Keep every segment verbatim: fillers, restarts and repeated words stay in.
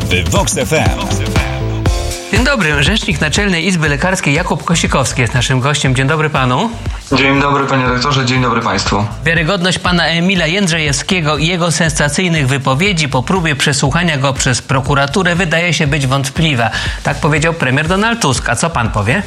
w Vox F M. Dzień dobry, rzecznik Naczelnej Izby Lekarskiej Jakub Kosikowski jest naszym gościem. Dzień dobry panu. Dzień dobry panie rektorze, dzień dobry państwu. Wiarygodność pana Emila Jędrzejewskiego i jego sensacyjnych wypowiedzi po próbie przesłuchania go przez prokuraturę wydaje się być wątpliwa. Tak powiedział premier Donald Tusk. A co pan powie?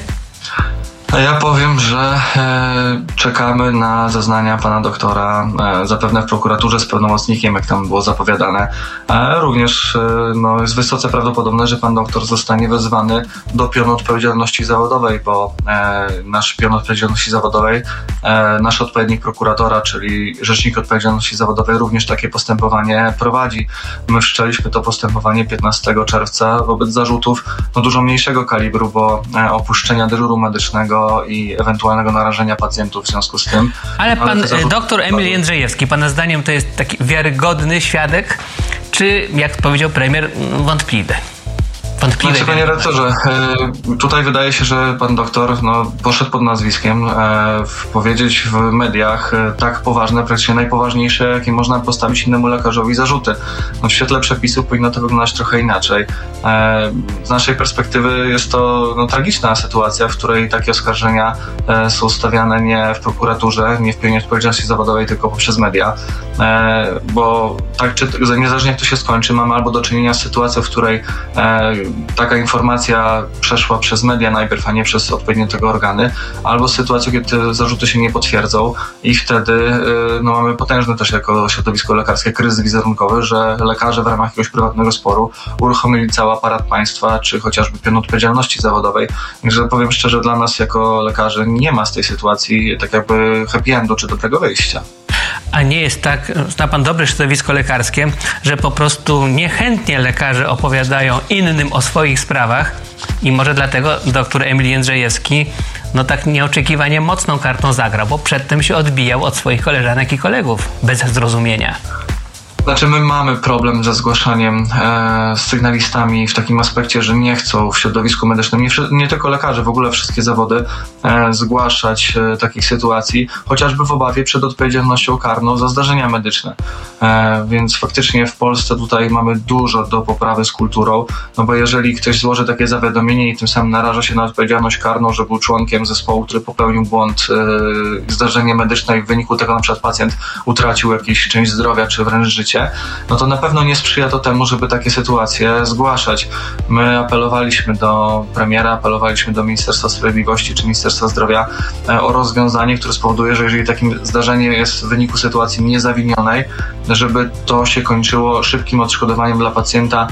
Ja powiem, że e, czekamy na zeznania pana doktora, e, zapewne w prokuraturze z pełnomocnikiem, jak tam było zapowiadane. E, również e, no, jest wysoce prawdopodobne, że pan doktor zostanie wezwany do pionu odpowiedzialności zawodowej, bo e, nasz pion odpowiedzialności zawodowej, e, nasz odpowiednik prokuratora, czyli rzecznik odpowiedzialności zawodowej, również takie postępowanie prowadzi. My wszczęliśmy to postępowanie piętnastego czerwca wobec zarzutów no, dużo mniejszego kalibru, bo e, opuszczenia dyżuru medycznego i ewentualnego narażenia pacjentów w związku z tym. Ale pan ale doktor Emil Jędrzejewski, pana zdaniem to jest taki wiarygodny świadek, czy jak powiedział premier, wątpliwy? Wątpliwe. Znaczy, panie rektorze, tutaj wydaje się, że pan doktor no, poszedł pod nazwiskiem e, powiedzieć w mediach tak poważne, praktycznie najpoważniejsze, jakie można postawić innemu lekarzowi zarzuty. No, w świetle przepisów powinno to wyglądać trochę inaczej. E, z naszej perspektywy jest to no, tragiczna sytuacja, w której takie oskarżenia e, są stawiane nie w prokuraturze, nie w pionie odpowiedzialności zawodowej, tylko poprzez media. E, bo tak, czy, niezależnie jak to się skończy, mamy albo do czynienia z sytuacją, w której e, taka informacja przeszła przez media najpierw, a nie przez odpowiednie tego organy, albo sytuacją, kiedy te zarzuty się nie potwierdzą i wtedy no, mamy potężny też jako środowisko lekarskie kryzys wizerunkowy, że lekarze w ramach jakiegoś prywatnego sporu uruchomili cały aparat państwa, czy chociażby pion odpowiedzialności zawodowej. Także powiem szczerze, dla nas jako lekarzy nie ma z tej sytuacji tak jakby happy endu, czy dobrego wyjścia. A nie jest tak, zna pan dobre środowisko lekarskie, że po prostu niechętnie lekarze opowiadają innym o swoich sprawach i może dlatego doktor Emil Jędrzejewski no tak nieoczekiwanie mocną kartą zagrał, bo przedtem się odbijał od swoich koleżanek i kolegów bez zrozumienia. Znaczy my mamy problem ze zgłaszaniem e, z sygnalistami w takim aspekcie, że nie chcą w środowisku medycznym, nie, nie tylko lekarze, w ogóle wszystkie zawody e, zgłaszać e, takich sytuacji, chociażby w obawie przed odpowiedzialnością karną za zdarzenia medyczne. E, więc faktycznie w Polsce tutaj mamy dużo do poprawy z kulturą, no bo jeżeli ktoś złoży takie zawiadomienie i tym samym naraża się na odpowiedzialność karną, że był członkiem zespołu, który popełnił błąd, e, zdarzenie medyczne i w wyniku tego na przykład pacjent utracił jakąś część zdrowia czy wręcz życie, no to na pewno nie sprzyja to temu, żeby takie sytuacje zgłaszać. My apelowaliśmy do premiera, apelowaliśmy do Ministerstwa Sprawiedliwości czy Ministerstwa Zdrowia o rozwiązanie, które spowoduje, że jeżeli takie zdarzenie jest w wyniku sytuacji niezawinionej, żeby to się kończyło szybkim odszkodowaniem dla pacjenta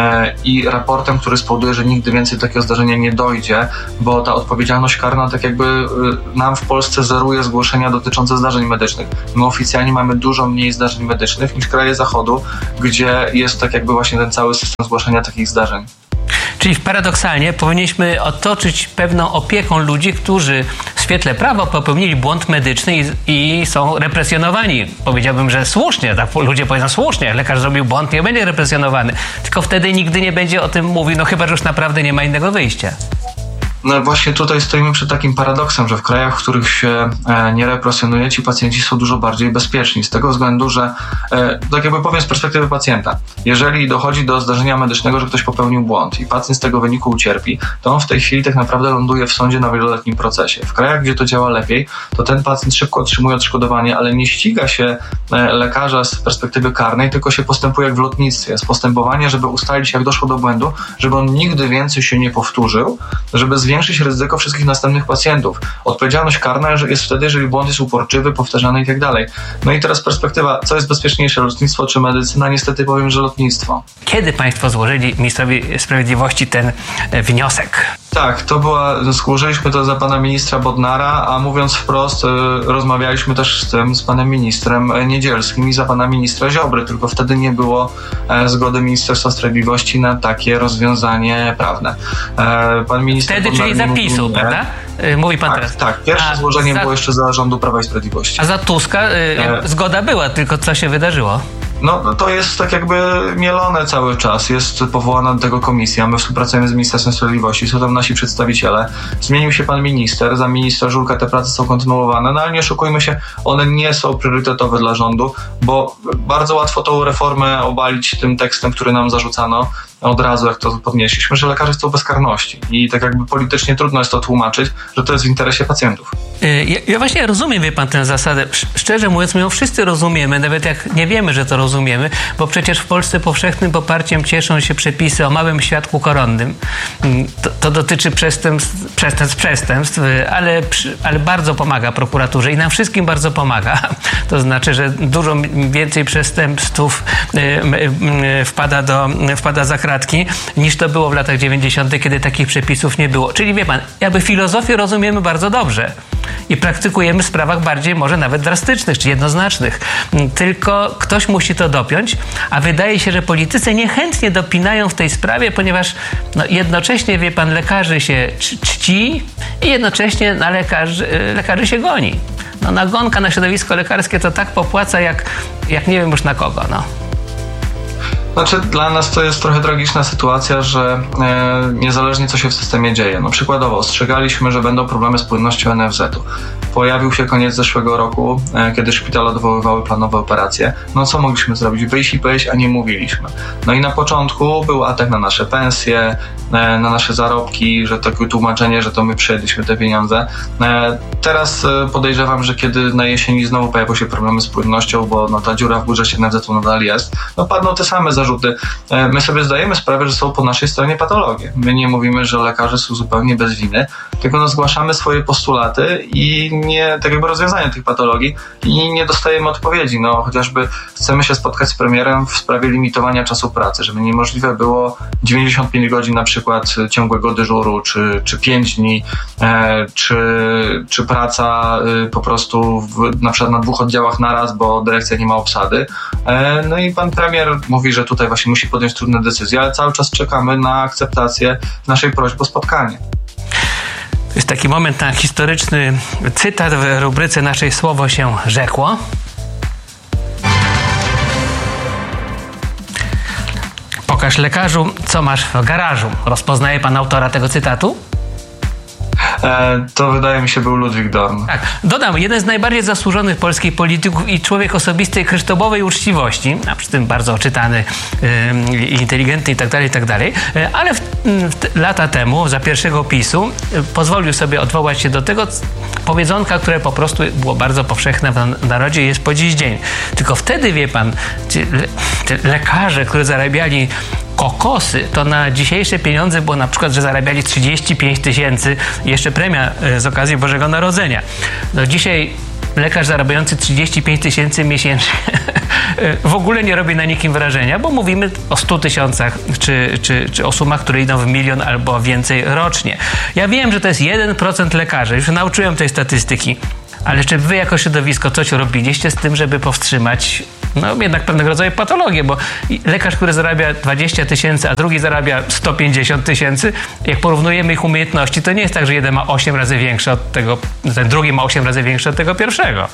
i raportem, który spowoduje, że nigdy więcej takiego zdarzenia nie dojdzie, bo ta odpowiedzialność karna tak jakby nam w Polsce zeruje zgłoszenia dotyczące zdarzeń medycznych. My oficjalnie mamy dużo mniej zdarzeń medycznych niż kraje zachodu, gdzie jest tak jakby właśnie ten cały system zgłaszania takich zdarzeń. Czyli paradoksalnie powinniśmy otoczyć pewną opieką ludzi, którzy w świetle prawa popełnili błąd medyczny i, i są represjonowani. Powiedziałbym, że słusznie, tak ludzie powiedzą słusznie, lekarz zrobił błąd, nie będzie represjonowany. Tylko wtedy nigdy nie będzie o tym mówił, no chyba, że już naprawdę nie ma innego wyjścia. No właśnie tutaj stoimy przed takim paradoksem, że w krajach, w których się e, nie represjonuje, ci pacjenci są dużo bardziej bezpieczni. Z tego względu, że e, tak jakby powiem z perspektywy pacjenta, jeżeli dochodzi do zdarzenia medycznego, że ktoś popełnił błąd i pacjent z tego wyniku ucierpi, to on w tej chwili tak naprawdę ląduje w sądzie na wieloletnim procesie. W krajach, gdzie to działa lepiej, to ten pacjent szybko otrzymuje odszkodowanie, ale nie ściga się e, lekarza z perspektywy karnej, tylko się postępuje jak w lotnictwie. Jest postępowanie, żeby ustalić, jak doszło do błędu, żeby on nigdy więcej się nie powtórzył, żeby zwiększyć ryzyko wszystkich następnych pacjentów. Odpowiedzialność karna jest wtedy, jeżeli błąd jest uporczywy, powtarzany i tak dalej. No i teraz perspektywa, co jest bezpieczniejsze, lotnictwo czy medycyna? Niestety powiem, że lotnictwo. Kiedy państwo złożyli ministrowi sprawiedliwości ten wniosek? Tak, to była, złożyliśmy to za pana ministra Bodnara, a mówiąc wprost, y, rozmawialiśmy też z tym, z panem ministrem Niedzielskim i za pana ministra Ziobry, tylko wtedy nie było e, zgody Ministerstwa Sprawiedliwości na takie rozwiązanie prawne. E, pan minister Wtedy, czyli zapisu, mówi, prawda? Mówi pan tak, teraz. Tak, pierwsze a złożenie za... było jeszcze za rządu Prawa i Sprawiedliwości. A za Tuska y, e... zgoda była, tylko co się wydarzyło? No to jest tak jakby mielone cały czas. Jest powołana do tego komisja. My współpracujemy z Ministerstwem Sprawiedliwości. Są tam nasi przedstawiciele. Zmienił się pan minister. Za ministra Żurka te prace są kontynuowane. No ale nie oszukujmy się, one nie są priorytetowe dla rządu, bo bardzo łatwo tą reformę obalić tym tekstem, który nam zarzucano. od razu, jak to podnieśliśmy, że lekarze chcą bezkarności i tak jakby politycznie trudno jest to tłumaczyć, że to jest w interesie pacjentów. Ja, ja właśnie rozumiem, wie pan, tę zasadę. Szczerze mówiąc, my ją wszyscy rozumiemy, nawet jak nie wiemy, że to rozumiemy, bo przecież w Polsce powszechnym poparciem cieszą się przepisy o małym świadku koronnym. To, to dotyczy przestępstw, przestępstw, przestępstw, ale, ale bardzo pomaga prokuraturze i nam wszystkim bardzo pomaga. To znaczy, że dużo więcej przestępstw wpada, do, wpada za kratki, niż to było w latach dziewięćdziesiątych, kiedy takich przepisów nie było. Czyli wie pan, jakby filozofię rozumiemy bardzo dobrze i praktykujemy w sprawach bardziej może nawet drastycznych czy jednoznacznych. Tylko ktoś musi to dopiąć, a wydaje się, że politycy niechętnie dopinają w tej sprawie, ponieważ no, jednocześnie, wie pan, lekarzy się czci i jednocześnie na lekarzy, lekarzy się goni. No, nagonka na środowisko lekarskie to tak popłaca, jak, jak nie wiem już na kogo. No. Znaczy, dla nas to jest trochę tragiczna sytuacja, że e, niezależnie co się w systemie dzieje. No, przykładowo ostrzegaliśmy, że będą problemy z płynnością N F Z-u. Pojawił się koniec zeszłego roku, e, kiedy szpitale odwoływały planowe operacje. No co mogliśmy zrobić? Wyjść i powiedzieć, a nie mówiliśmy. No i na początku był atak na nasze pensje, e, na nasze zarobki, że takie tłumaczenie, że to my przyjęliśmy te pieniądze. E, teraz e, podejrzewam, że kiedy na jesieni znowu pojawią się problemy z płynnością, bo no, ta dziura w budżecie N F Z-u nadal jest, no padną te same zarzuty. My sobie zdajemy sprawę, że są po naszej stronie patologie. My nie mówimy, że lekarze są zupełnie bez winy, tylko no zgłaszamy swoje postulaty i nie, tak jakby rozwiązania tych patologii i nie dostajemy odpowiedzi. No chociażby chcemy się spotkać z premierem w sprawie limitowania czasu pracy, żeby niemożliwe było dziewięćdziesiąt pięć godzin na przykład ciągłego dyżuru, czy, czy pięć dni, e, czy, czy praca e, po prostu w, na przykład na dwóch oddziałach naraz, bo dyrekcja nie ma obsady. E, no i pan premier mówi, że tutaj właśnie musi podjąć trudne decyzje, ale cały czas czekamy na akceptację naszej prośby o spotkanie. Jest taki moment na historyczny cytat w rubryce naszej Słowo się rzekło. Pokaż lekarzu, co masz w garażu. Rozpoznaje pan autora tego cytatu? E, to wydaje mi się był Ludwik Dorn. Tak. Dodam, jeden z najbardziej zasłużonych polskich polityków i człowiek osobistej kryształowej uczciwości, a przy tym bardzo oczytany, yy, inteligentny i tak dalej, i tak dalej, yy, ale w, w, lata temu, za pierwszego PiSu, yy, pozwolił sobie odwołać się do tego powiedzonka, które po prostu było bardzo powszechne w narodzie i jest po dziś dzień. Tylko wtedy, wie pan, ci, le, ci lekarze, którzy zarabiali kokosy, to na dzisiejsze pieniądze było na przykład, że zarabiali trzydzieści pięć tysięcy i jeszcze premia z okazji Bożego Narodzenia. No dzisiaj lekarz zarabiający trzydzieści pięć tysięcy miesięcznie w ogóle nie robi na nikim wrażenia, bo mówimy o stu tysiącach czy, czy, czy o sumach, które idą w milion albo więcej rocznie. Ja wiem, że to jest jeden procent lekarzy, już nauczyłem tej statystyki, ale czy wy jako środowisko coś robiliście z tym, żeby powstrzymać no jednak pewnego rodzaju patologię, bo lekarz, który zarabia dwadzieścia tysięcy, a drugi zarabia sto pięćdziesiąt tysięcy, jak porównujemy ich umiejętności, to nie jest tak, że jeden ma osiem razy większe od tego, ten drugi ma osiem razy większe od tego pierwszego.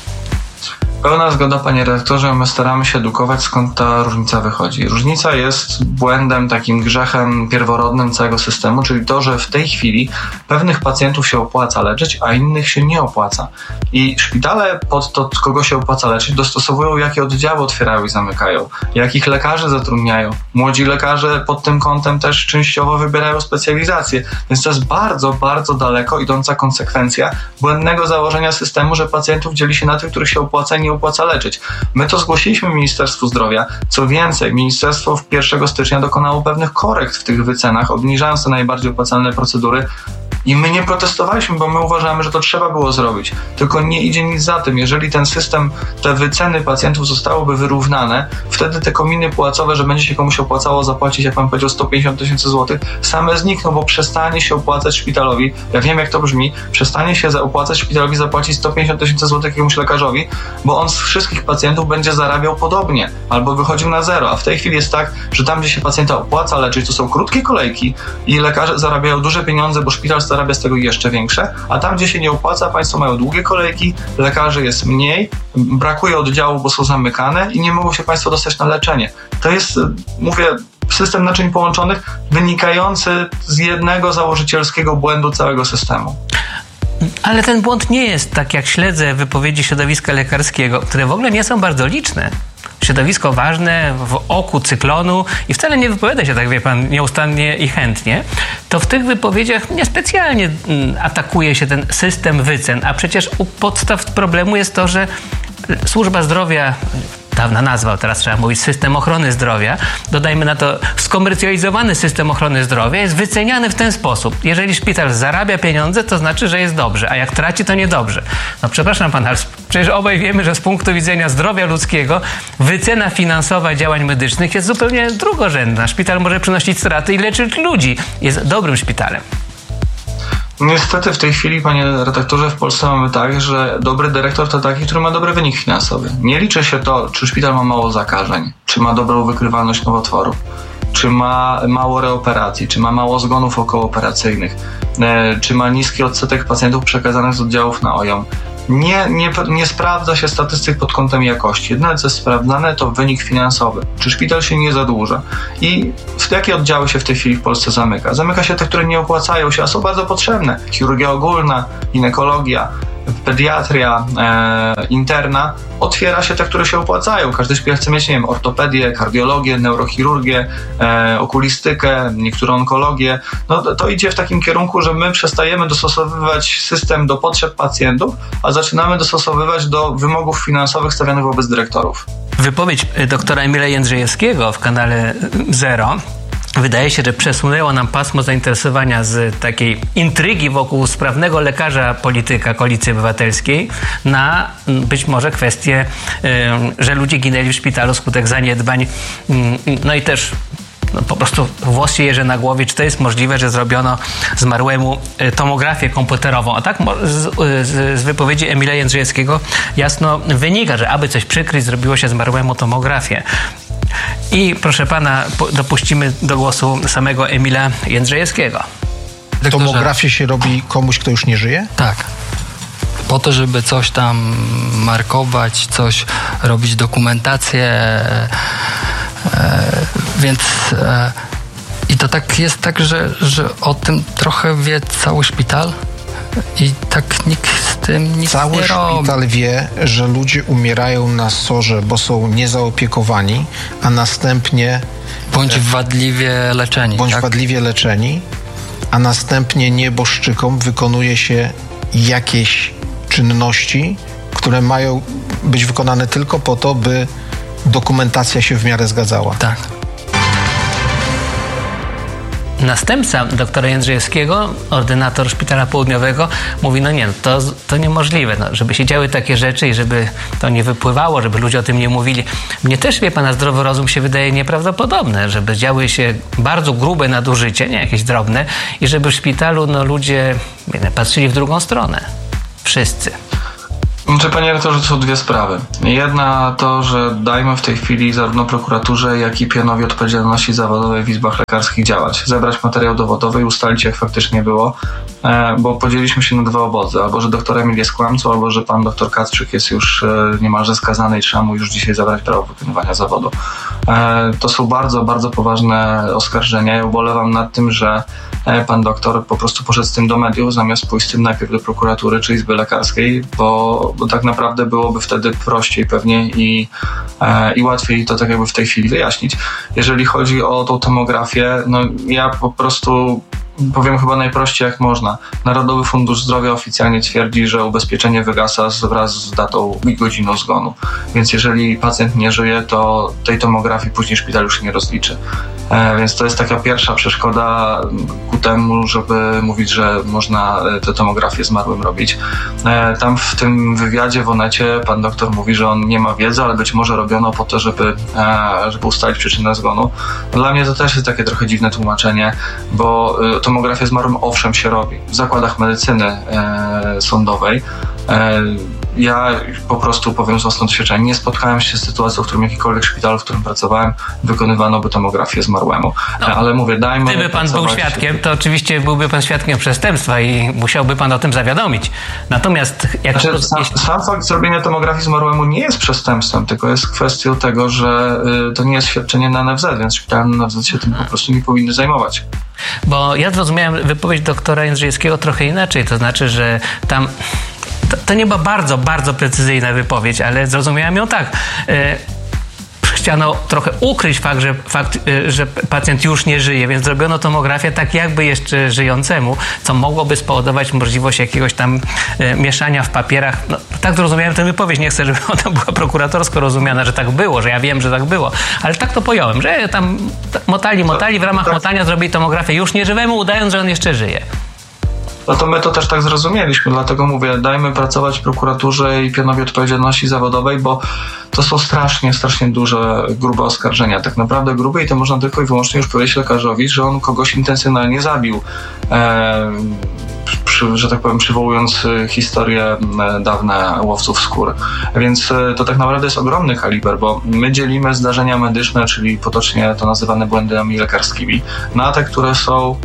Pełna zgoda, panie redaktorze, my staramy się edukować, skąd ta różnica wychodzi. Różnica jest błędem, takim grzechem pierworodnym całego systemu, czyli to, że w tej chwili pewnych pacjentów się opłaca leczyć, a innych się nie opłaca. I szpitale pod to, kogo się opłaca leczyć, dostosowują, jakie oddziały otwierają i zamykają, jakich lekarzy zatrudniają. Młodzi lekarze pod tym kątem też częściowo wybierają specjalizację. Więc to jest bardzo, bardzo daleko idąca konsekwencja błędnego założenia systemu, że pacjentów dzieli się na tych, których się opłaca i nie opłaca leczyć. My to zgłosiliśmy Ministerstwu Zdrowia. Co więcej, ministerstwo pierwszego stycznia dokonało pewnych korekt w tych wycenach, obniżając te najbardziej opłacalne procedury. I my nie protestowaliśmy, bo my uważamy, że to trzeba było zrobić. Tylko nie idzie nic za tym. Jeżeli ten system, te wyceny pacjentów zostałyby wyrównane, wtedy te kominy płacowe, że będzie się komuś opłacało zapłacić, jak pan powiedział, sto pięćdziesiąt tysięcy złotych, same znikną, bo przestanie się opłacać szpitalowi. Ja wiem, jak to brzmi. Przestanie się opłacać szpitalowi zapłacić sto pięćdziesiąt tysięcy złotych jakiemuś lekarzowi, bo on z wszystkich pacjentów będzie zarabiał podobnie, albo wychodził na zero. A w tej chwili jest tak, że tam, gdzie się pacjenta opłaca leczyć, to są krótkie kolejki i lekarze zarabiają duże pieniądze, bo szpital zarabia z tego jeszcze większe, a tam, gdzie się nie opłaca, państwo mają długie kolejki, lekarzy jest mniej, brakuje oddziałów, bo są zamykane i nie mogą się państwo dostać na leczenie. To jest, mówię, system naczyń połączonych wynikający z jednego założycielskiego błędu całego systemu. Ale ten błąd nie jest, tak jak śledzę wypowiedzi środowiska lekarskiego, które w ogóle nie są bardzo liczne. środowisko ważne w oku cyklonu i wcale nie wypowiada się, tak wie pan, nieustannie i chętnie, to w tych wypowiedziach niespecjalnie atakuje się ten system wycen, a przecież u podstaw problemu jest to, że służba zdrowia, dawna nazwa, teraz trzeba mówić system ochrony zdrowia, dodajmy na to skomercjalizowany system ochrony zdrowia jest wyceniany w ten sposób. Jeżeli szpital zarabia pieniądze, to znaczy, że jest dobrze, a jak traci, to niedobrze. No przepraszam pana, ale przecież obaj wiemy, że z punktu widzenia zdrowia ludzkiego wycena finansowa działań medycznych jest zupełnie drugorzędna. Szpital może przynosić straty i leczyć ludzi. Jest dobrym szpitalem. Niestety w tej chwili, panie redaktorze, w Polsce mamy tak, że dobry dyrektor to taki, który ma dobry wynik finansowy. Nie liczy się to, czy szpital ma mało zakażeń, czy ma dobrą wykrywalność nowotworów, czy ma mało reoperacji, czy ma mało zgonów okołooperacyjnych, czy ma niski odsetek pacjentów przekazanych z oddziałów na O J O M. Nie, nie, nie sprawdza się statystyk pod kątem jakości. Jedyne, co jest sprawdzane, to wynik finansowy. Czy szpital się nie zadłuża? I w jakie oddziały się w tej chwili w Polsce zamyka? Zamyka się te, które nie opłacają się, a są bardzo potrzebne. Chirurgia ogólna, ginekologia, pediatria, e, interna. Otwiera się te, które się opłacają. Każdy szpital chce mieć, nie wiem, ortopedię, kardiologię, neurochirurgię, e, okulistykę, niektóre onkologię. No to, to idzie w takim kierunku, że my przestajemy dostosowywać system do potrzeb pacjentów, a zaczynamy dostosowywać do wymogów finansowych stawianych wobec dyrektorów. Wypowiedź doktora Emila Jędrzejewskiego w kanale Zero wydaje się, że przesunęło nam pasmo zainteresowania z takiej intrygi wokół sprawnego lekarza polityka Koalicji Obywatelskiej na być może kwestię, że ludzie ginęli w szpitalu wskutek zaniedbań. No i też no, po prostu włos się jeży na głowie, czy to jest możliwe, że zrobiono zmarłemu tomografię komputerową. A tak z, z, z wypowiedzi Emila Jędrzejewskiego jasno wynika, że aby coś przykryć, zrobiło się zmarłemu tomografię. I proszę pana, dopuścimy do głosu samego Emila Jędrzejewskiego. Tomografię się robi komuś, kto już nie żyje? Tak. Po to, żeby coś tam markować, coś robić, dokumentację. E, e, więc e, i to tak jest tak, że, że o tym trochę wie cały szpital i tak nikt z tym nic Cały nie robi. szpital wie, że ludzie umierają na sorze, bo są niezaopiekowani, a następnie Bądź wadliwie leczeni. bądź tak? wadliwie leczeni, a następnie nieboszczykom wykonuje się jakieś czynności, które mają być wykonane tylko po to, by dokumentacja się w miarę zgadzała. Tak. Następca doktora Jędrzejewskiego, ordynator Szpitala Południowego, mówi, no nie, no to, to niemożliwe, no, żeby się działy takie rzeczy i żeby to nie wypływało, żeby ludzie o tym nie mówili. Mnie też, wie pana, zdrowy rozum się wydaje nieprawdopodobne, żeby działy się bardzo grube nadużycie, nie jakieś drobne, i żeby w szpitalu no, ludzie nie, patrzyli w drugą stronę. Wszyscy. Znaczy, panie redaktorze, to są dwie sprawy. Jedna to, że dajmy w tej chwili zarówno prokuraturze, jak i pionowi odpowiedzialności zawodowej w izbach lekarskich działać. Zebrać materiał dowodowy i ustalić, jak faktycznie było, bo podzieliliśmy się na dwa obozy. Albo, że doktor Emil jest kłamcą, albo, że pan doktor Kacprzyk jest już niemalże skazany i trzeba mu już dzisiaj zabrać prawo wykonywania zawodu. To są bardzo, bardzo poważne oskarżenia. Ja ubolewam nad tym, że pan doktor po prostu poszedł z tym do mediów, zamiast pójść z tym najpierw do prokuratury czy izby lekarskiej, bo bo tak naprawdę byłoby wtedy prościej pewnie i, e, i łatwiej to tak jakby w tej chwili wyjaśnić. Jeżeli chodzi o tą tomografię, no ja po prostu powiem chyba najprościej jak można. Narodowy Fundusz Zdrowia oficjalnie twierdzi, że ubezpieczenie wygasa wraz z datą i godziną zgonu. Więc jeżeli pacjent nie żyje, to tej tomografii później szpital już nie rozliczy. E, więc to jest taka pierwsza przeszkoda ku temu, żeby mówić, że można tę tomografię zmarłym robić. E, tam w tym wywiadzie w Onecie pan doktor mówi, że on nie ma wiedzy, ale być może robiono po to, żeby, e, żeby ustalić przyczynę zgonu. Dla mnie to też jest takie trochę dziwne tłumaczenie, bo e, tomografię zmarłym owszem się robi w zakładach medycyny e, sądowej. E, ja po prostu powiem z własnego doświadczenia, nie spotkałem się z sytuacją, w którym jakikolwiek szpital, w którym pracowałem, wykonywano by tomografię zmarłemu. No, ale mówię, dajmy... Gdyby pan był świadkiem, to oczywiście byłby pan świadkiem przestępstwa i musiałby pan o tym zawiadomić. Natomiast... Jak znaczy, to, sam, jeśli... sam fakt zrobienia tomografii zmarłemu nie jest przestępstwem, tylko jest kwestią tego, że y, to nie jest świadczenie na N F Z, więc szpitale na N F Z się tym po prostu nie powinny zajmować. Bo ja zrozumiałem wypowiedź doktora Jędrzejewskiego trochę inaczej, to znaczy, że tam... To, to nie była bardzo, bardzo precyzyjna wypowiedź, ale zrozumiałem ją tak. chciano trochę ukryć fakt, że, fakt, że pacjent już nie żyje, więc zrobiono tomografię tak jakby jeszcze żyjącemu, co mogłoby spowodować możliwość jakiegoś tam e, mieszania w papierach. No, tak zrozumiałem tę wypowiedź. Nie chcę, żeby ona była prokuratorsko rozumiana, że tak było, że ja wiem, że tak było, ale tak to pojąłem, że tam motali, motali, w ramach motania zrobili tomografię już nieżywemu, udając, że on jeszcze żyje. No to my to też tak zrozumieliśmy, dlatego mówię, dajmy pracować prokuraturze i pionowi odpowiedzialności zawodowej, bo to są strasznie, strasznie duże, grube oskarżenia. Tak naprawdę grube i to można tylko i wyłącznie już powiedzieć lekarzowi, że on kogoś intencjonalnie zabił. E, przy, że tak powiem, przywołując historię dawne łowców skór. Więc to tak naprawdę jest ogromny kaliber, bo my dzielimy zdarzenia medyczne, czyli potocznie to nazywane błędami lekarskimi, na te, które są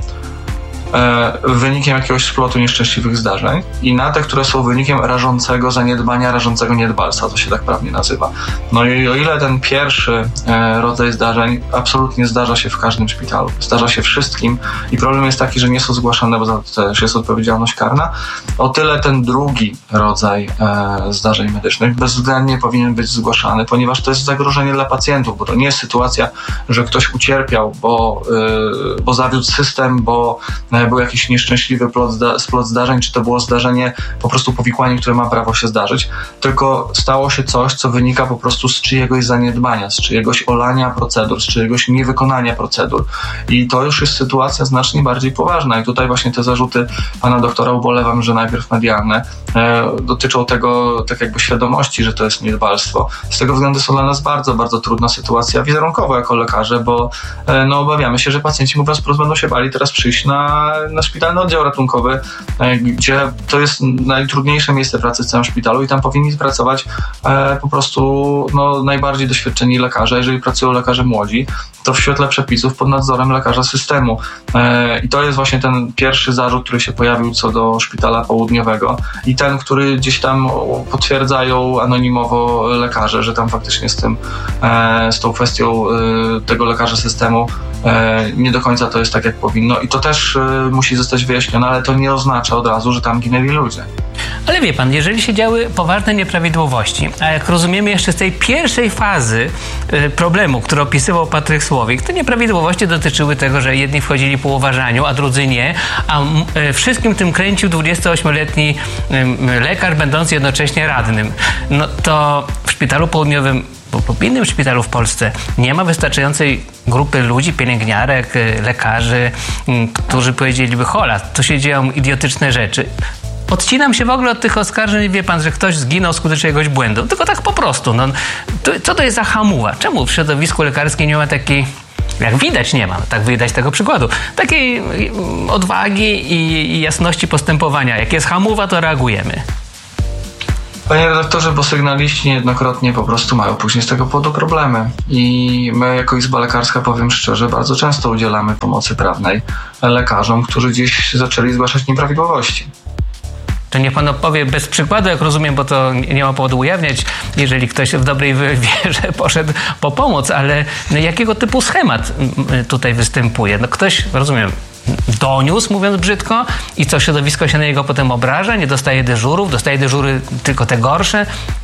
wynikiem jakiegoś splotu nieszczęśliwych zdarzeń i na te, które są wynikiem rażącego zaniedbania, rażącego niedbalstwa, to się tak prawnie nazywa. No i o ile ten pierwszy rodzaj zdarzeń absolutnie zdarza się w każdym szpitalu, zdarza się wszystkim i problem jest taki, że nie są zgłaszane, bo za to też jest odpowiedzialność karna, o tyle ten drugi rodzaj zdarzeń medycznych bezwzględnie powinien być zgłaszany, ponieważ to jest zagrożenie dla pacjentów, bo to nie jest sytuacja, że ktoś ucierpiał, bo, bo zawiódł system, bo był jakiś nieszczęśliwy plot, splot zdarzeń, czy to było zdarzenie, po prostu powikłanie, które ma prawo się zdarzyć, tylko stało się coś, co wynika po prostu z czyjegoś zaniedbania, z czyjegoś olania procedur, z czyjegoś niewykonania procedur. I to już jest sytuacja znacznie bardziej poważna. I tutaj właśnie te zarzuty pana doktora, ubolewam, że najpierw medialne, e, dotyczą tego, tak jakby świadomości, że to jest niedbalstwo. Z tego względu są dla nas bardzo, bardzo trudna sytuacja wizerunkowo jako lekarze, bo e, no, obawiamy się, że pacjenci, mówiąc wprost, będą się bali teraz przyjść na na szpitalny oddział ratunkowy, gdzie to jest najtrudniejsze miejsce pracy w całym szpitalu i tam powinni pracować e, po prostu no, najbardziej doświadczeni lekarze. Jeżeli pracują lekarze młodzi, to w świetle przepisów pod nadzorem lekarza systemu. E, I to jest właśnie ten pierwszy zarzut, który się pojawił co do szpitala południowego i ten, który gdzieś tam potwierdzają anonimowo lekarze, że tam faktycznie z tym, e, z tą kwestią e, tego lekarza systemu e, nie do końca to jest tak, jak powinno i to też e, musi zostać wyjaśnione, ale to nie oznacza od razu, że tam ginęli ludzie. Ale wie pan, jeżeli się działy poważne nieprawidłowości, a jak rozumiemy jeszcze z tej pierwszej fazy y, problemu, który opisywał Patryk Słowik, te nieprawidłowości dotyczyły tego, że jedni wchodzili po uważaniu, a drudzy nie, a y, wszystkim tym kręcił dwudziestoośmioletni y, lekarz, będący jednocześnie radnym. No to w szpitalu południowym, bo w innym szpitalu w Polsce nie ma wystarczającej grupy ludzi, pielęgniarek, lekarzy, którzy powiedzieliby, hola, tu się dzieją idiotyczne rzeczy. Odcinam się w ogóle od tych oskarżeń, wie pan, że ktoś zginął skutecznie jakiegoś błędu. Tylko tak po prostu. No, to, co to jest za hamuła? Czemu w środowisku lekarskim nie ma takiej, jak widać nie ma, tak widać tego przykładu, takiej odwagi i, i jasności postępowania. Jak jest hamuwa, to reagujemy. Panie redaktorze, bo sygnaliści niejednokrotnie po prostu mają później z tego powodu problemy. I my jako Izba Lekarska, powiem szczerze, bardzo często udzielamy pomocy prawnej lekarzom, którzy gdzieś zaczęli zgłaszać nieprawidłowości. To niech pan opowie bez przykładu, jak rozumiem, bo to nie ma powodu ujawniać, jeżeli ktoś w dobrej wierze poszedł po pomoc, ale jakiego typu schemat tutaj występuje? No ktoś, rozumiem, doniósł, mówiąc brzydko, i co, środowisko się na niego potem obraża, nie dostaje dyżurów, dostaje dyżury tylko te gorsze.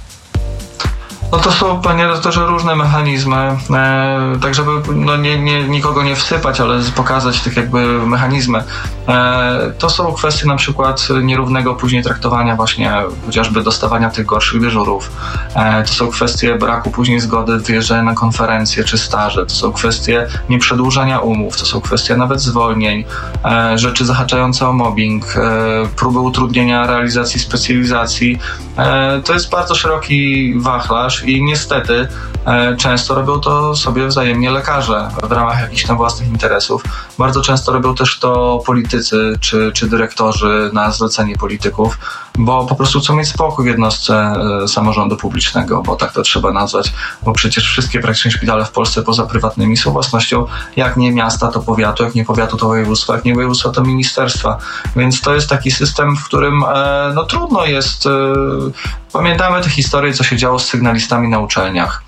No to są, panie doktorze, różne mechanizmy, e, tak żeby no nie, nie, nikogo nie wsypać, ale pokazać tak jakby mechanizmy. E, to są kwestie na przykład nierównego później traktowania właśnie chociażby dostawania tych gorszych dyżurów. E, to są kwestie braku później zgody wyjeżdżania na konferencje czy staże. To są kwestie nieprzedłużania umów. To są kwestie nawet zwolnień, e, rzeczy zahaczające o mobbing, e, próby utrudnienia realizacji specjalizacji. E, to jest bardzo szeroki wachlarz i niestety e, często robią to sobie wzajemnie lekarze w ramach jakichś tam własnych interesów. Bardzo często robią też to politycy czy, czy dyrektorzy na zlecenie polityków, bo po prostu chcą mieć spokój w jednostce e, samorządu publicznego, bo tak to trzeba nazwać, bo przecież wszystkie praktycznie szpitale w Polsce poza prywatnymi są własnością jak nie miasta, to powiatu, jak nie powiatu, to województwa, jak nie województwa, to ministerstwa. Więc to jest taki system, w którym e, no trudno jest... E, pamiętamy te historie, co się działo z sygnalistami na uczelniach.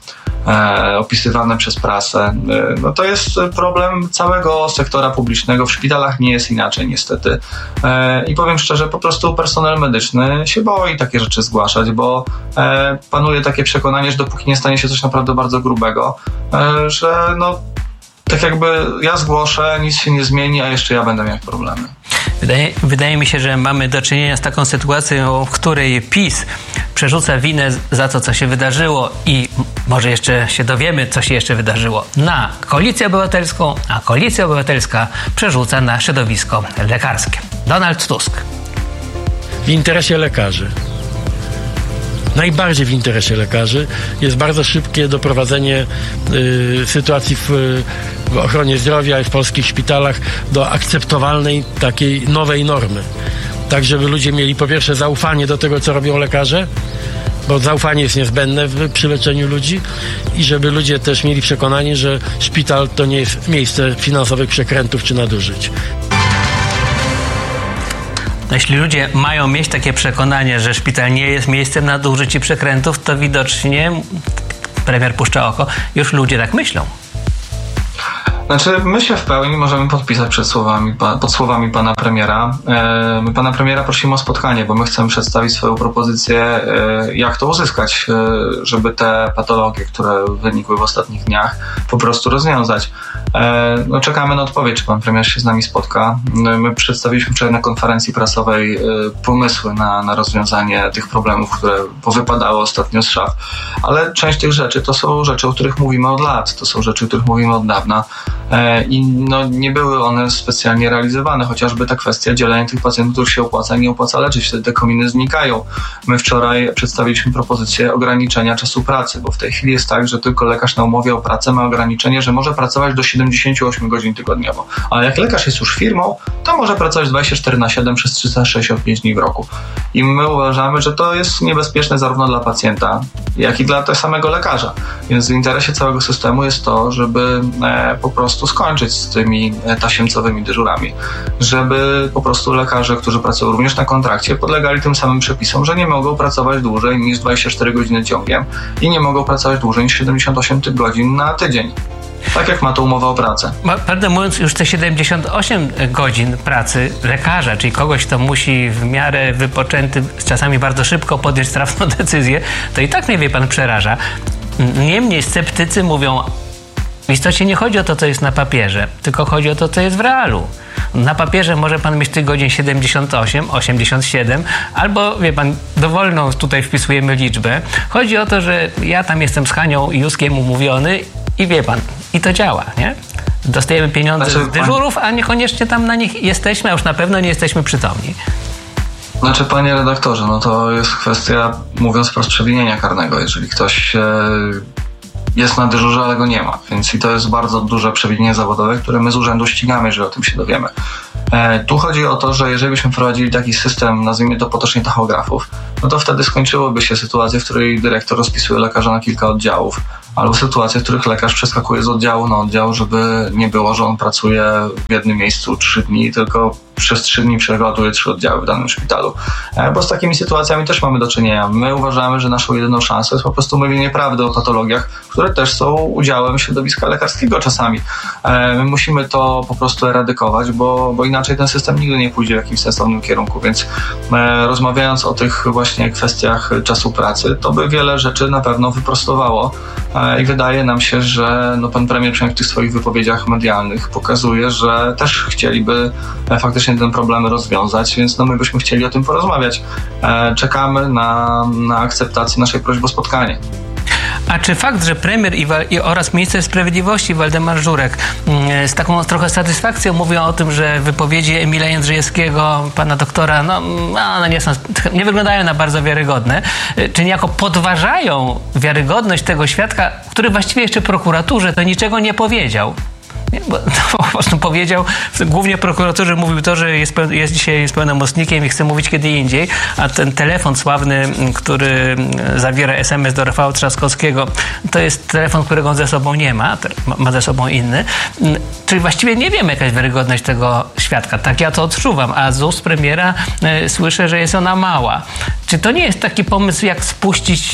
e, opisywane przez prasę. E, no to jest problem całego sektora publicznego. W szpitalach nie jest inaczej niestety. E, I powiem szczerze, po prostu personel medyczny się boi takie rzeczy zgłaszać, bo e, panuje takie przekonanie, że dopóki nie stanie się coś naprawdę bardzo grubego, e, że no tak jakby ja zgłoszę, nic się nie zmieni, a jeszcze ja będę miał problemy. Wydaje, wydaje mi się, że mamy do czynienia z taką sytuacją, w której PiS przerzuca winę za to, co się wydarzyło i może jeszcze się dowiemy, co się jeszcze wydarzyło, na Koalicję Obywatelską, a Koalicja Obywatelska przerzuca na środowisko lekarskie. Donald Tusk. W interesie lekarzy. Najbardziej w interesie lekarzy jest bardzo szybkie doprowadzenie y, sytuacji w, w ochronie zdrowia i w polskich szpitalach do akceptowalnej takiej nowej normy. Tak, żeby ludzie mieli po pierwsze zaufanie do tego, co robią lekarze, bo zaufanie jest niezbędne w, przy leczeniu ludzi i żeby ludzie też mieli przekonanie, że szpital to nie jest miejsce finansowych przekrętów czy nadużyć. Jeśli ludzie mają mieć takie przekonanie, że szpital nie jest miejscem nadużyć i przekrętów, to widocznie, premier puszcza oko, już ludzie tak myślą. Znaczy, my się w pełni możemy podpisać przed słowami, pod słowami pana premiera. My pana premiera prosimy o spotkanie, bo my chcemy przedstawić swoją propozycję, jak to uzyskać, żeby te patologie, które wynikły w ostatnich dniach, po prostu rozwiązać. No, czekamy na odpowiedź, czy pan premier się z nami spotka. My przedstawiliśmy wczoraj na konferencji prasowej pomysły na, na rozwiązanie tych problemów, które powypadały ostatnio z szaf. Ale część tych rzeczy to są rzeczy, o których mówimy od lat, to są rzeczy, o których mówimy od dawna. I no, nie były one specjalnie realizowane, chociażby ta kwestia dzielenia tych pacjentów, których się opłaca i nie opłaca leczyć, wtedy te kominy znikają. My wczoraj przedstawiliśmy propozycję ograniczenia czasu pracy, bo w tej chwili jest tak, że tylko lekarz na umowie o pracę ma ograniczenie, że może pracować do siedemdziesiąt osiem godzin tygodniowo. Ale jak lekarz jest już firmą, to może pracować dwadzieścia cztery na siedem przez trzysta sześćdziesiąt pięć dni w roku. I my uważamy, że to jest niebezpieczne zarówno dla pacjenta, jak i dla tego samego lekarza. Więc w interesie całego systemu jest to, żeby e, po prostu skończyć z tymi tasiemcowymi dyżurami, żeby po prostu lekarze, którzy pracują również na kontrakcie, podlegali tym samym przepisom, że nie mogą pracować dłużej niż dwadzieścia cztery godziny ciągiem i nie mogą pracować dłużej niż siedemdziesiąt osiem godzin na tydzień. Tak jak ma to umowa o pracę. Prawdę mówiąc, już te siedemdziesiąt osiem godzin pracy lekarza, czyli kogoś, kto musi w miarę wypoczęty, czasami bardzo szybko podjąć trafną decyzję, to i tak mnie, wie pan, przeraża. Niemniej sceptycy mówią, w istocie nie chodzi o to, co jest na papierze, tylko chodzi o to, co jest w realu. Na papierze może pan mieć tych godzin siedemdziesiąt osiem, osiemdziesiąt siedem, albo, wie pan, dowolną tutaj wpisujemy liczbę. Chodzi o to, że ja tam jestem z Hanią i Juskiem umówiony i wie pan, i to działa, nie? Dostajemy pieniądze znaczy, z dyżurów, a niekoniecznie tam na nich jesteśmy, a już na pewno nie jesteśmy przytomni. Znaczy, panie redaktorze, no to jest kwestia, mówiąc wprost, przewinienia karnego. Jeżeli ktoś e, jest na dyżurze, ale go nie ma. Więc i to jest bardzo duże przewinienie zawodowe, które my z urzędu ścigamy, jeżeli o tym się dowiemy. E, tu chodzi o to, że jeżeli byśmy wprowadzili taki system, nazwijmy to potocznie tachografów, no to wtedy skończyłoby się sytuacja, w której dyrektor rozpisuje lekarza na kilka oddziałów, albo sytuacje, w których lekarz przeskakuje z oddziału na oddział, żeby nie było, że on pracuje w jednym miejscu trzy dni, tylko przez trzy dni przelatuje trzy oddziały w danym szpitalu. Bo z takimi sytuacjami też mamy do czynienia. My uważamy, że naszą jedyną szansą jest po prostu mówienie prawdy o patologiach, które też są udziałem środowiska lekarskiego czasami. My musimy to po prostu eradykować, bo, bo inaczej ten system nigdy nie pójdzie w jakimś sensownym kierunku, więc rozmawiając o tych właśnie kwestiach czasu pracy, to by wiele rzeczy na pewno wyprostowało i wydaje nam się, że no, pan premier przynajmniej w tych swoich wypowiedziach medialnych pokazuje, że też chcieliby faktycznie ten problem rozwiązać, więc no, my byśmy chcieli o tym porozmawiać. Czekamy na, na akceptację naszej prośby o spotkanie. A czy fakt, że premier i, i oraz minister sprawiedliwości Waldemar Żurek z taką trochę satysfakcją mówią o tym, że wypowiedzi Emila Jędrzejewskiego, pana doktora, no, one nie, są, nie wyglądają na bardzo wiarygodne, czy niejako podważają wiarygodność tego świadka, który właściwie jeszcze prokuraturze to niczego nie powiedział? Nie, bo po prostu powiedział, głównie prokuratorze mówił to, że jest, jest dzisiaj pełnomocnikiem i chce mówić kiedy indziej, a ten telefon sławny, który zawiera es em es do Rafała Trzaskowskiego, to jest telefon, którego on ze sobą nie ma, ma ze sobą inny. Czyli właściwie nie wiemy, jaka jest wiarygodność tego świadka. Tak ja to odczuwam, a z ust premiera y, słyszę, że jest ona mała. Czy to nie jest taki pomysł, jak spuścić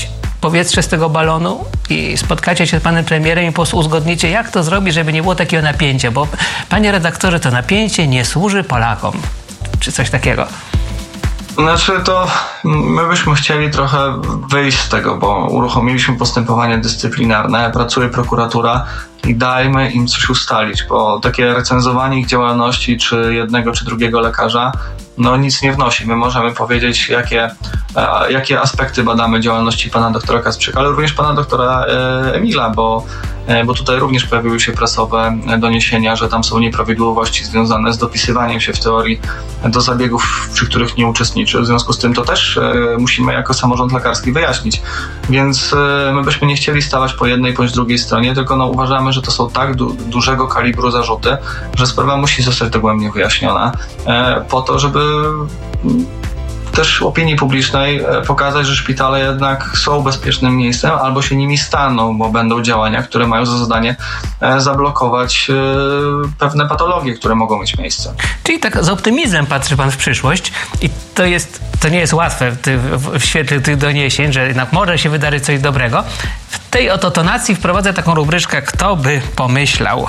powietrze z tego balonu i spotkacie się z panem premierem i po prostu uzgodnicie, jak to zrobić, żeby nie było takiego napięcia, bo panie redaktorze, to napięcie nie służy Polakom, czy coś takiego. Znaczy to my byśmy chcieli trochę wyjść z tego, bo uruchomiliśmy postępowanie dyscyplinarne, pracuje prokuratura i dajmy im coś ustalić, bo takie recenzowanie ich działalności czy jednego czy drugiego lekarza no nic nie wnosi. My możemy powiedzieć, jakie, e, jakie aspekty badamy działalności pana doktora Kasprzyka, ale również pana doktora e, Emila, bo, e, bo tutaj również pojawiły się prasowe doniesienia, że tam są nieprawidłowości związane z dopisywaniem się w teorii do zabiegów, przy których nie uczestniczy. W związku z tym to też e, musimy jako samorząd lekarski wyjaśnić. Więc e, my byśmy nie chcieli stawać po jednej bądź drugiej stronie, tylko no, uważamy, że to są tak du- dużego kalibru zarzuty, że sprawa musi zostać dogłębnie wyjaśniona e, po to, żeby też opinii publicznej pokazać, że szpitale jednak są bezpiecznym miejscem albo się nimi staną, bo będą działania, które mają za zadanie zablokować pewne patologie, które mogą mieć miejsce. Czyli tak z optymizmem patrzy pan w przyszłość i to jest, to nie jest łatwe w, w, w świetle tych doniesień, że jednak może się wydarzyć coś dobrego. W tej oto tonacji wprowadzę taką rubryczkę "Kto by pomyślał?".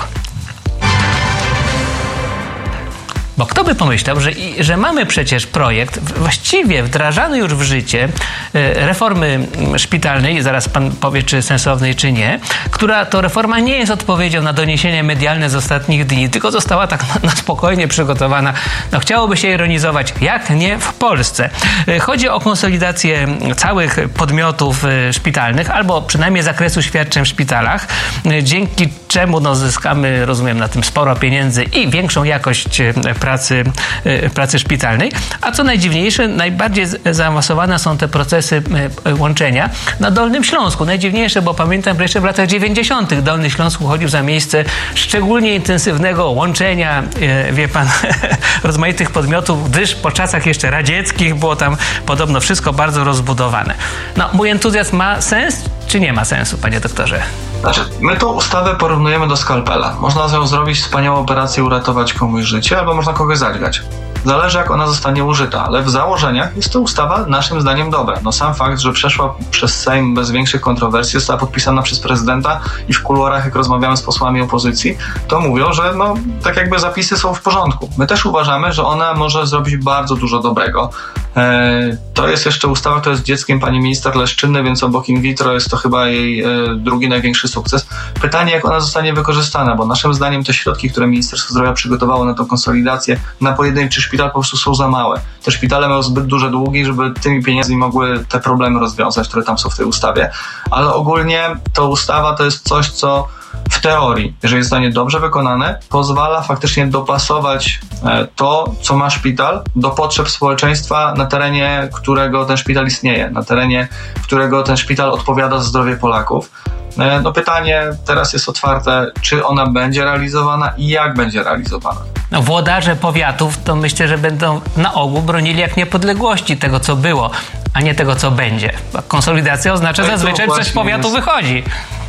Bo kto by pomyślał, że, że mamy przecież projekt, właściwie wdrażany już w życie, reformy szpitalnej, zaraz pan powie, czy sensownej, czy nie, która to reforma nie jest odpowiedzią na doniesienia medialne z ostatnich dni, tylko została tak na, na spokojnie przygotowana. No, chciałoby się ironizować, jak nie w Polsce. Chodzi o konsolidację całych podmiotów szpitalnych, albo przynajmniej zakresu świadczeń w szpitalach, dzięki czemu no, zyskamy, rozumiem, na tym sporo pieniędzy i większą jakość pracy, pracy szpitalnej. A co najdziwniejsze, najbardziej zaawansowane są te procesy łączenia na Dolnym Śląsku. Najdziwniejsze, bo pamiętam, że jeszcze w latach dziewięćdziesiątych Dolny Śląsk uchodził za miejsce szczególnie intensywnego łączenia, wie pan, rozmaitych podmiotów, gdyż po czasach jeszcze radzieckich było tam podobno wszystko bardzo rozbudowane. No, mój entuzjazm ma sens, czy nie ma sensu, panie doktorze? Znaczy, my tą ustawę porównujemy do skalpela. Można z nią zrobić wspaniałą operację, uratować komuś życie, albo można kogoś zadźgać. Zależy, jak ona zostanie użyta, ale w założeniach jest to ustawa naszym zdaniem dobra. No sam fakt, że przeszła przez Sejm bez większych kontrowersji, została podpisana przez prezydenta i w kuluarach, jak rozmawiamy z posłami opozycji, to mówią, że no tak jakby zapisy są w porządku. My też uważamy, że ona może zrobić bardzo dużo dobrego. E, to jest jeszcze ustawa, która jest dzieckiem pani minister Leszczyny, więc obok in vitro jest to chyba jej e, drugi największy sukces. Pytanie, jak ona zostanie wykorzystana, bo naszym zdaniem te środki, które Ministerstwo Zdrowia przygotowało na tą konsolidację, na pojedynczy szpital po prostu są za małe. Te szpitale mają zbyt duże długi, żeby tymi pieniędzmi mogły te problemy rozwiązać, które tam są w tej ustawie. Ale ogólnie ta ustawa to jest coś, co w teorii, jeżeli zostanie dobrze wykonane, pozwala faktycznie dopasować to, co ma szpital, do potrzeb społeczeństwa, na terenie którego ten szpital istnieje, na terenie którego ten szpital odpowiada za zdrowie Polaków. No pytanie teraz jest otwarte, czy ona będzie realizowana i jak będzie realizowana. No, włodarze powiatów to myślę, że będą na ogół bronili jak niepodległości tego, co było, a nie tego, co będzie. Konsolidacja oznacza no zazwyczaj, że coś z powiatu jest... wychodzi.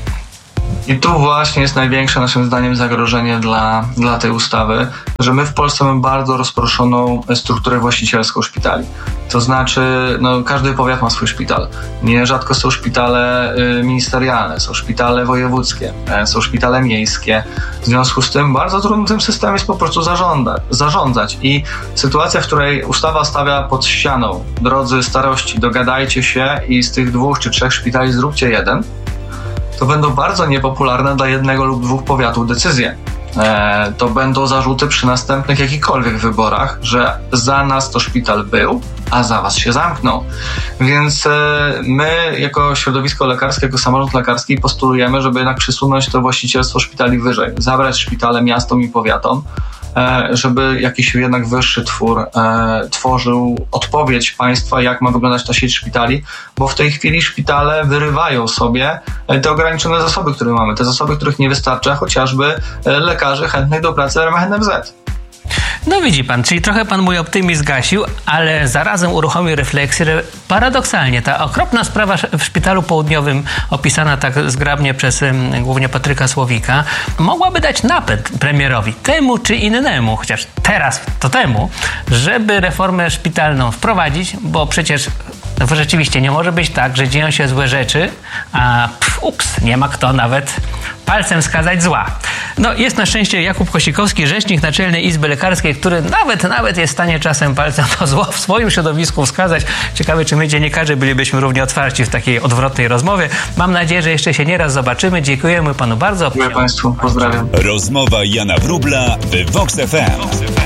I tu właśnie jest największe naszym zdaniem zagrożenie dla, dla tej ustawy, że my w Polsce mamy bardzo rozproszoną strukturę właścicielską szpitali. To znaczy, no, każdy powiat ma swój szpital. Nierzadko są szpitale y, ministerialne, są szpitale wojewódzkie, y, są szpitale miejskie. W związku z tym bardzo trudno tym systemem jest po prostu zarządza, zarządzać. I sytuacja, w której ustawa stawia pod ścianą, drodzy starości, dogadajcie się i z tych dwóch czy trzech szpitali zróbcie jeden, to będą bardzo niepopularne dla jednego lub dwóch powiatów decyzje. E, to będą zarzuty przy następnych jakichkolwiek wyborach, że za nas to szpital był, a za was się zamknął. Więc e, my jako środowisko lekarskie, jako samorząd lekarski postulujemy, żeby jednak przesunąć to właścicielstwo szpitali wyżej, zabrać szpitale miastom i powiatom, żeby jakiś jednak wyższy twór e, tworzył odpowiedź państwa, jak ma wyglądać ta sieć szpitali, bo w tej chwili szpitale wyrywają sobie te ograniczone zasoby, które mamy, te zasoby, których nie wystarcza chociażby lekarzy chętnych do pracy w ramach N F Z. No widzi pan, czyli trochę pan mój optymizm zgasił, ale zarazem uruchomił refleksję, że paradoksalnie ta okropna sprawa w Szpitalu Południowym, opisana tak zgrabnie przez um, głównie Patryka Słowika, mogłaby dać napęd premierowi, temu czy innemu, chociaż teraz to temu, żeby reformę szpitalną wprowadzić, bo przecież No bo rzeczywiście nie może być tak, że dzieją się złe rzeczy, a pff, ups, nie ma kto nawet palcem wskazać zła. No jest na szczęście Jakub Kosikowski, rzecznik Naczelnej Izby Lekarskiej, który nawet, nawet jest w stanie czasem palcem to zło w swoim środowisku wskazać. Ciekawe, czy my dziennikarze bylibyśmy równie otwarci w takiej odwrotnej rozmowie. Mam nadzieję, że jeszcze się nieraz zobaczymy. Dziękujemy panu bardzo. Dziękuję państwu, pozdrawiam. Rozmowa Jana Wróbla w Vox F M.